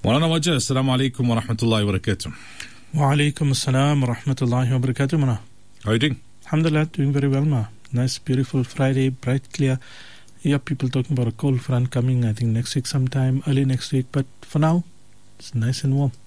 Maulana Wajah, Assalamu alaikum wa rahmatullahi wa barakatuh. Wa alaikum assalam wa rahmatullahi wa barakatuh, Mana. How are you doing? Alhamdulillah, doing very well, Ma. Nice, beautiful Friday, bright, clear. Yeah, people talking about a cold front coming, I think next week sometime, early next week. But for now, it's nice and warm.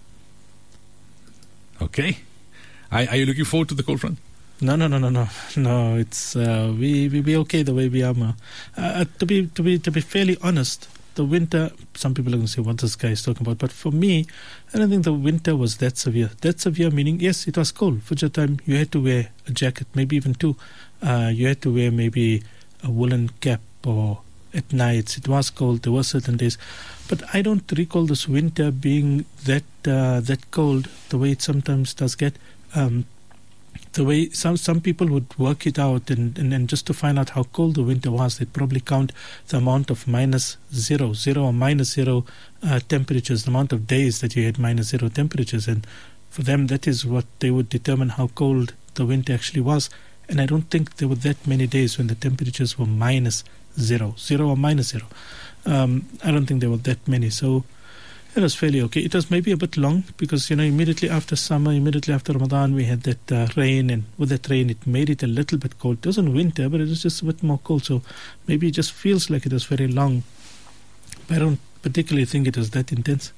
Okay. Are you looking forward to the cold front? No. No, it's we okay the way we are, Ma. To be fairly honest, the winter, some people are going to say what this guy is talking about, but for me, I don't think the winter was that severe. That severe meaning, yes, it was cold. Fajr time, you had to wear a jacket, maybe even two. You had to wear maybe a woolen cap, or at nights it was cold. There were certain days, but I don't recall this winter being that cold the way it sometimes does get. The way some people would work it out, and just to find out how cold the winter was, they'd probably count the amount of -0 or -0 temperatures, the amount of days that you had -0 temperatures, and for them that is what they would determine how cold the winter actually was. And I don't think there were that many days when the temperatures were -0 or -0. I don't think there were that many, so it was fairly okay. It was maybe a bit long because, immediately after summer, immediately after Ramadan, we had that rain, and with that rain, it made it a little bit cold. It wasn't winter, but it was just a bit more cold, so maybe it just feels like it was very long. But I don't particularly think it was that intense.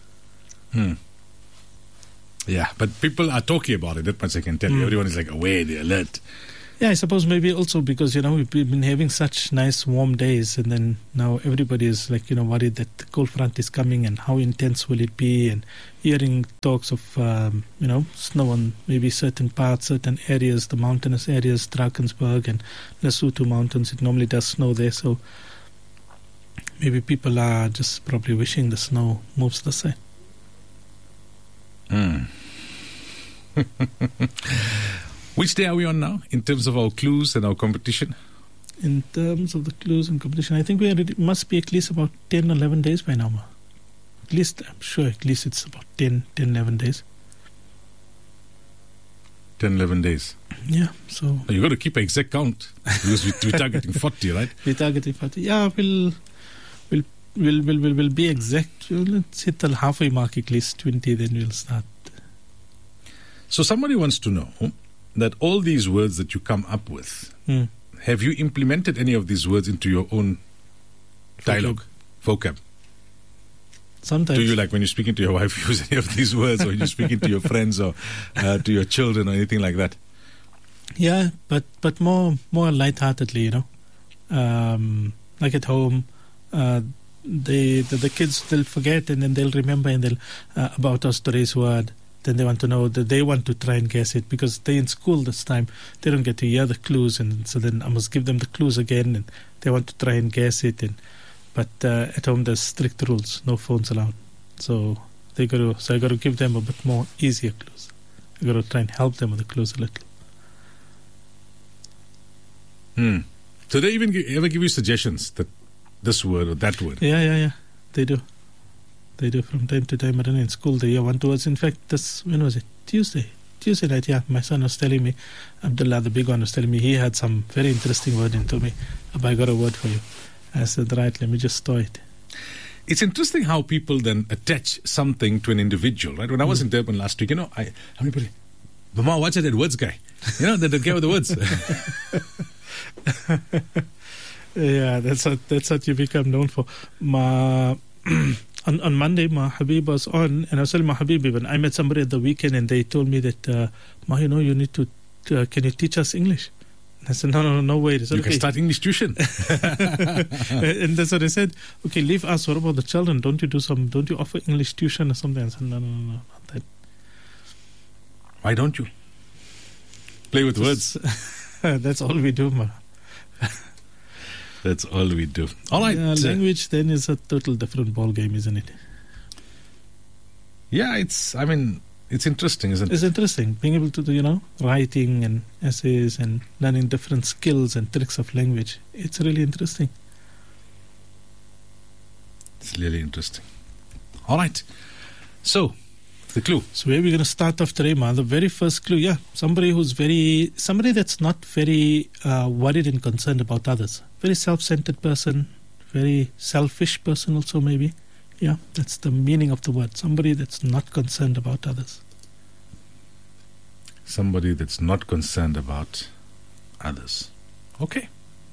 Yeah, but people are talking about it, that much I can tell you. Everyone is like aware, they're alert. Yeah, I suppose maybe also because, we've been having such nice warm days, and then now everybody is like, worried that the cold front is coming and how intense will it be, and hearing talks of, snow on maybe certain parts, certain areas, the mountainous areas, Drakensberg and Lesotho Mountains, it normally does snow there, so maybe people are just probably wishing the snow moves this side. Which day are we on now in terms of our clues and our competition? In terms of the clues and competition, I think it must be at least about 10 or 11 days by now. At least, I'm sure, it's about 10, 11 days. 10, 11 days. Yeah, so... You've got to keep an exact count because we're targeting 40, right? We're targeting 40. Yeah, we'll be exact. Let's hit the halfway mark, at least 20, then we'll start. So somebody wants to know that all these words that you come up with, have you implemented any of these words into your own dialogue, vocab? Sometimes. Do you, like when you're speaking to your wife, use any of these words, or you're speaking to your friends or to your children or anything like that? Yeah, but more lightheartedly, like at home, the kids, they'll forget and then they'll remember, and they'll about us today's word. Then they want to know, that they want to try and guess it, because they're in school this time, they don't get to hear the clues, and so then I must give them the clues again, and they want to try and guess it. But at home there's strict rules, no phones allowed, so I got to give them a bit more easier clues. I got to try and help them with the clues a little. So they ever give you suggestions that this word or that word? Yeah, they do. They do from time to time. I don't know, in school they hear one, two words. In fact, when was it? Tuesday night, yeah. My son was telling me, Abdullah, the big one, was telling me he had some very interesting word, and told me, I got a word for you. I said, right, let me just store it. It's interesting how people then attach something to an individual, right? When I was in Durban last week, how many people, Mama, watch that words guy. The guy with the words. Yeah, that's what you become known for. On Monday, my Habib was on, and I was telling my Habib, even I met somebody at the weekend, and they told me that, you need to, can you teach us English? And I said, no way. Said, you can start English tuition. And that's what I said. Okay, leave us. What about the children? Don't you offer English tuition or something? I said, no, not that. Why don't you? Play with words. That's all we do, ma. That's all we do. All right. Language then is a total different ball game, isn't it? Yeah, it's interesting, isn't it? It's interesting being able to do, writing and essays and learning different skills and tricks of language. It's really interesting. It's really interesting. All right. So, the clue. So where are we going to start off today, Ma? The very first clue, somebody that's not very worried and concerned about others. Very self-centered person, very selfish person also maybe. Yeah, that's the meaning of the word. Somebody that's not concerned about others. Somebody that's not concerned about others. Okay.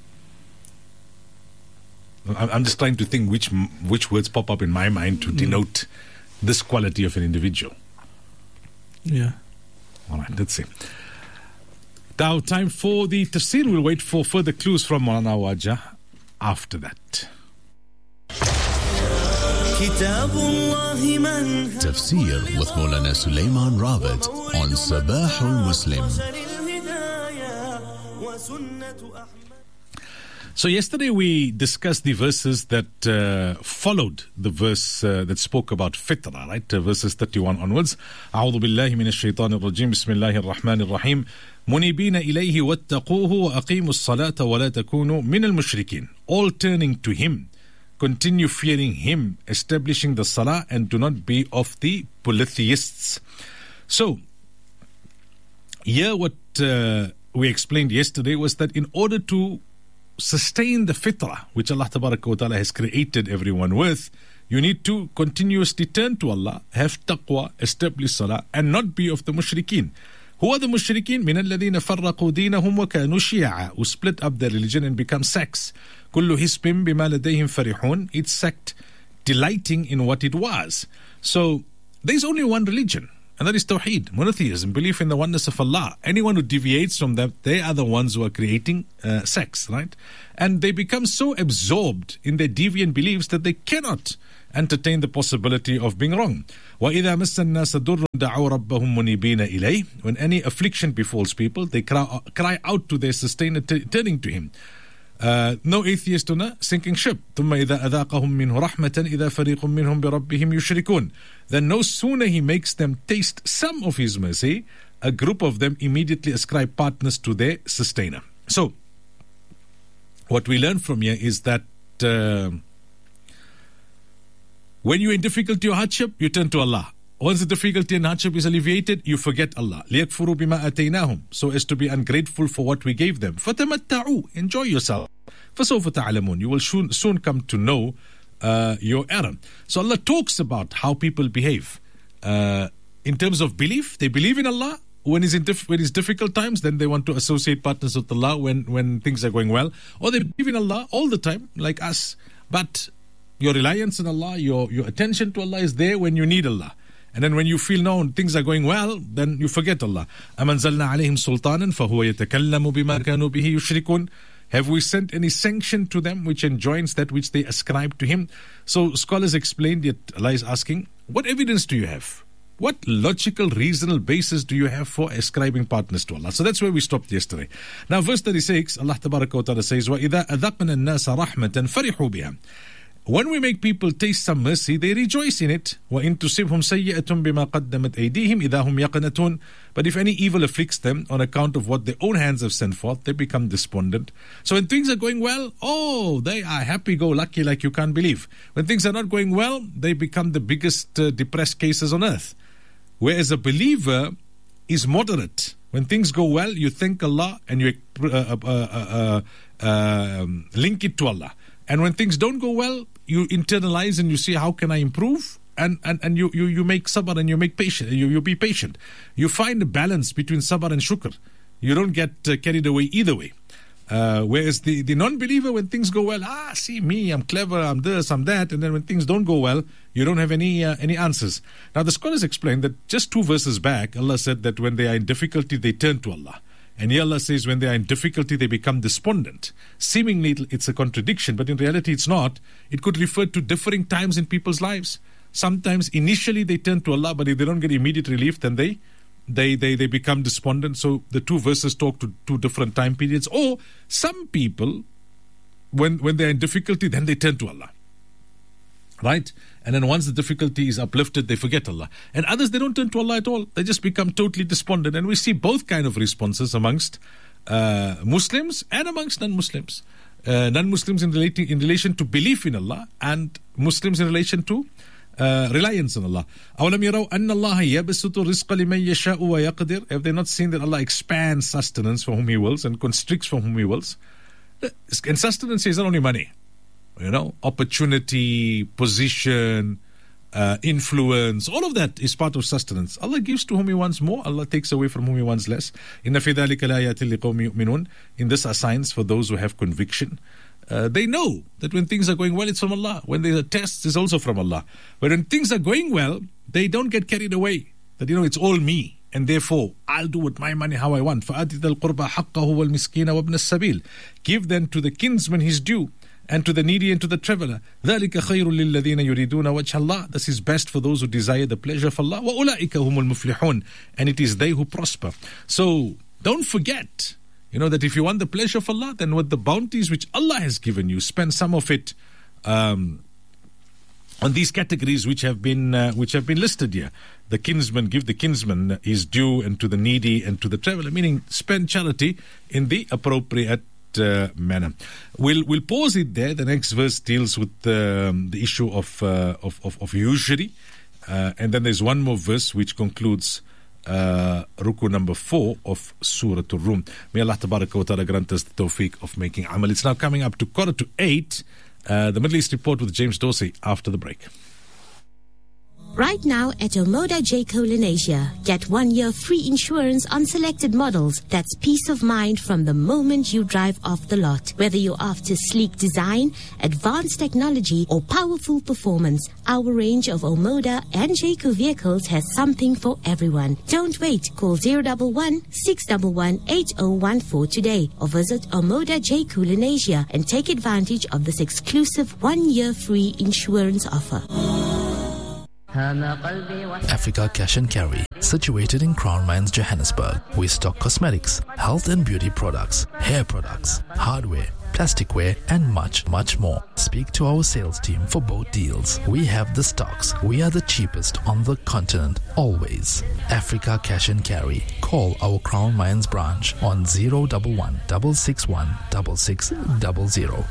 I'm just trying to think which words pop up in my mind to denote this quality of an individual. Yeah. All right, let's see. Now, time for the tafsir. We'll wait for further clues from Maulana Wajah after that. Tafsir with Maulana Sulaiman Rawat on Sabah al-Muslim. So yesterday we discussed the verses that followed the verse that spoke about fitrah, right? Verses 31 onwards. أعوذ بالله من الشيطان الرجيم بسم الله الرحمن الرحيم منيبين إليه واتقوه وأقيموا الصلاة ولا تكونوا من المشركين. All turning to Him, continue fearing Him, establishing the salah, and do not be of the polytheists. So here what we explained yesterday was that in order to sustain the fitrah which Allah Tabaraka wa Ta'ala has created everyone with, you need to continuously turn to Allah, have taqwa, establish salah, and not be of the mushrikeen. Who are the mushrikeen? من الذين فرقوا دينهم وكانوا شيعا, who split up their religion and become sects. كل حزب بما لديهم فرحون, each sect delighting in what it was. So there's only one religion, and that is Tawheed, monotheism, belief in the oneness of Allah. Anyone who deviates from that, they are the ones who are creating sects, right? And they become so absorbed in their deviant beliefs that they cannot entertain the possibility of being wrong. وَإِذَا مَسَّ النَّاسَ دُرٌّ دَعَوْا رَبَّهُمْ مُنِيبِينَ إِلَيْهِ. When any affliction befalls people, they cry out to their sustainer, turning to Him. No atheist on a sinking ship. ثم إذا أذاقهم منه رحمة إذا فريق منهم بربهم يشركون. Then no sooner He makes them taste some of His mercy, a group of them immediately ascribe partners to their sustainer. So, what we learn from here is that when you're in difficulty or hardship, you turn to Allah. Once the difficulty and hardship is alleviated, you forget Allah. لِيَكْفُرُوا بِمَا أَتَيْنَاهُمْ, so as to be ungrateful for what we gave them. فَتَمَتَّعُوا, enjoy yourself. فَسَوْفَ تَعْلَمُونَ, you will soon come to know your error. So Allah talks about how people behave. In terms of belief, they believe in Allah. When it's difficult times, then they want to associate partners with Allah when things are going well. Or they believe in Allah all the time, like us. But your reliance on Allah, your attention to Allah is there when you need Allah. And then when you feel no, things are going well, then you forget Allah. أَمَنْزَلْنَا عَلَيْهِمْ سُلْطَانًا فَهُوَ يَتَكَلَّمُ بِمَا كَانُوا بِهِ يُشْرِكُونَ. Have we sent any sanction to them which enjoins that which they ascribe to Him? So scholars explained it. Allah is asking, what evidence do you have? What logical, reasonable basis do you have for ascribing partners to Allah? So that's where we stopped yesterday. Now verse 36, Allah Tabaraka wa Ta'ala says, وَإِذَا أَذَقْنَا النَّاسَ رَحْمَةً فَرِحُوا بِهَا. When we make people taste some mercy, they rejoice in it. وَإِن تُصِبْهُمْ سَيِّئَةٌ بِمَا قَدَّمَتْ أَيْدِيهِمْ إِذَا هُمْ يَقْنَطُونَ. But if any evil afflicts them on account of what their own hands have sent forth, they become despondent. So when things are going well, they are happy-go-lucky like you can't believe. When things are not going well, they become the biggest depressed cases on earth. Whereas a believer is moderate. When things go well, you thank Allah and you link it to Allah. And when things don't go well, you internalize and you say, how can I improve? And you make sabr and you make patient. You be patient. You find a balance between sabr and shukr. You don't get carried away either way. Whereas the non-believer, when things go well, see me, I'm clever, I'm this, I'm that. And then when things don't go well, you don't have any answers. Now the scholars explain that just 2 verses back, Allah said that when they are in difficulty, they turn to Allah. And here Allah says when they are in difficulty, they become despondent. Seemingly it's a contradiction, but in reality it's not. It could refer to differing times in people's lives. Sometimes initially they turn to Allah, but if they don't get immediate relief, then they become despondent. So the 2 verses talk to 2 different time periods. Or some people, when they're in difficulty, then they turn to Allah. Right? And then once the difficulty is uplifted, they forget Allah. And others, they don't turn to Allah at all. They just become totally despondent. And we see both kind of responses amongst Muslims and amongst non-Muslims. Non-Muslims in relation to belief in Allah, and Muslims in relation to reliance on Allah. أَوَلَمْ يَرَوْا أَنَّ اللَّهَ يَبْسُطُ الرِّزْقَ لِمَنْ يَشَاءُ وَيَقْدِرُ. Have they not seen that Allah expands sustenance for whom He wills and constricts for whom He wills? And sustenance is not only money. opportunity, position, influence, all of that is part of sustenance. Allah gives to whom He wants more, Allah takes away from whom He wants less. إِنَّ فِي ذَلِكَ لَآيَاتٍ لِقَوْمٍ يُؤْمِنُونَ. In this are signs for those who have conviction. They know that when things are going well, it's from Allah. When there are tests, it's also from Allah. But when things are going well, they don't get carried away. That, it's all me. And therefore, I'll do with my money how I want. فَآتِ ذَا الْقُرْبَى حَقَّهُ وَالْمِسْكِينَ وَابْنَ السَّبِيلِ. Give then to the kinsman his due, and to the needy and to the traveler. ذَلِكَ خَيْرٌ لِلَّذِينَ يُرِيدُونَ وَجْهَ اللَّهِ. This is best for those who desire the pleasure of Allah. وَأُولَٰئِكَ هُمُ الْمُفْلِحُونَ. And it is they who prosper. So, don't forget, that if you want the pleasure of Allah, then with the bounties which Allah has given you, spend some of it on these categories which have been listed here. The kinsman, give the kinsman his due, and to the needy and to the traveler, meaning spend charity in the appropriate manner. We'll pause it there. The next verse deals with the issue of usury, and then there's one more verse which concludes Ruku number 4 of Surah Ar-Rum. May Allah Tabaraka wa Ta'ala grant us the tawfiq of making amal. It's now coming up to 7:45. The Middle East Report with James Dorsey after the break. Right now at Omoda Jayco Lenasia, get 1 year free insurance on selected models. That's peace of mind from the moment you drive off the lot. Whether you're after sleek design, advanced technology, or powerful performance, our range of Omoda and Jayco vehicles has something for everyone. Don't wait. Call 011-611-8014 today or visit Omoda Jayco Lenasia and take advantage of this exclusive 1 year free insurance offer. Africa Cash and Carry, situated in Crown Mines, Johannesburg. We stock cosmetics, health and beauty products, hair products, hardware, plasticware, and much, much more. Speak to our sales team for both deals. We have the stocks. We are the cheapest on the continent, always. Africa Cash and Carry. Call our Crown Mines branch on 011 661 6600.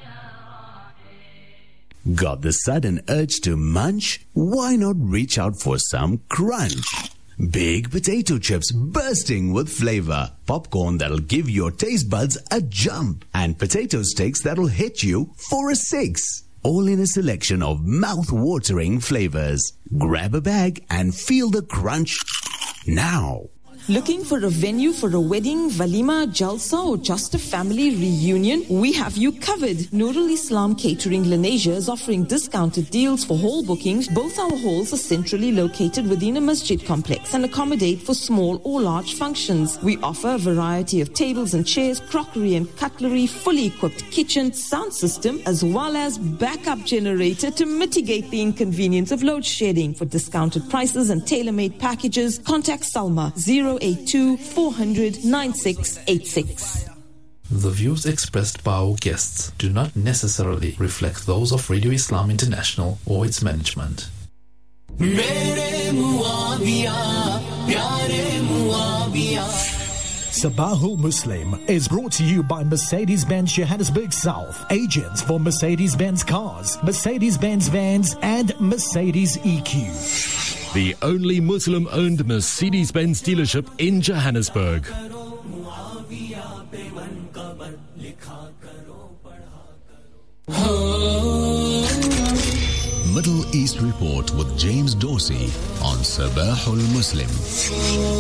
Got the sudden urge to munch? Why not reach out for some crunch? Big potato chips bursting with flavor, popcorn that'll give your taste buds a jump, and potato sticks that'll hit you for a 6. All in a selection of mouth-watering flavors. Grab a bag and feel the crunch now. Looking for a venue for a wedding, walima, jalsa, or just a family reunion? We have you covered. Nurul Islam Catering Lenasia is offering discounted deals for hall bookings. Both our halls are centrally located within a masjid complex and accommodate for small or large functions. We offer a variety of tables and chairs, crockery and cutlery, fully equipped kitchen, sound system, as well as backup generator to mitigate the inconvenience of load shedding. For discounted prices and tailor-made packages, contact Salma 082-400-9686. The views expressed by our guests do not necessarily reflect those of Radio Islam International or its management. Sabahul Muslim is brought to you by Mercedes-Benz Johannesburg South, agents for Mercedes-Benz cars, Mercedes-Benz vans, and Mercedes EQ. The only Muslim-owned Mercedes-Benz dealership in Johannesburg. Middle East Report with James Dorsey on Sabahul Muslim.